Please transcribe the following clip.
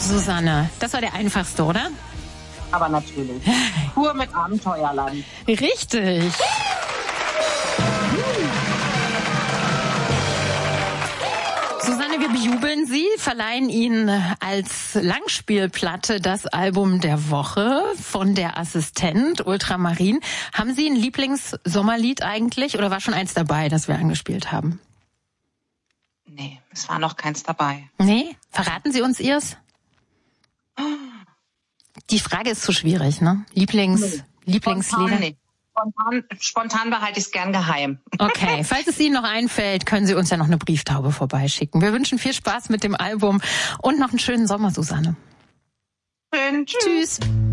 Susanne, das war der einfachste, oder? Aber natürlich. Pur mit Abenteuerland. Richtig. Susanne, wir bejubeln Sie, verleihen Ihnen als Langspielplatte das Album der Woche von der Assistent Ultramarin. Haben Sie ein Lieblings-Sommerlied eigentlich oder war schon eins dabei, das wir angespielt haben? Nee, es war noch keins dabei. Nee? Verraten Sie uns Ihrs? Die Frage ist zu schwierig, ne? Lieblingslieder? Nee. Spontan behalte ich es gern geheim. Okay, falls es Ihnen noch einfällt, können Sie uns ja noch eine Brieftaube vorbeischicken. Wir wünschen viel Spaß mit dem Album und noch einen schönen Sommer, Susanne. Schön, tschüss. Tschüss.